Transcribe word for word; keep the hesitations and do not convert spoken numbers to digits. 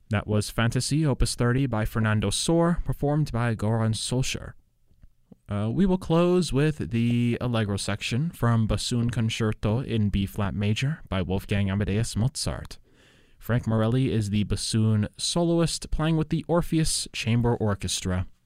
That was Fantasy, Opus thirty by Fernando Sor, performed by Goran Solskjaer. Uh, we will close with the Allegro section from Bassoon Concerto in B-flat major by Wolfgang Amadeus Mozart. Frank Morelli is the bassoon soloist playing with the Orpheus Chamber Orchestra.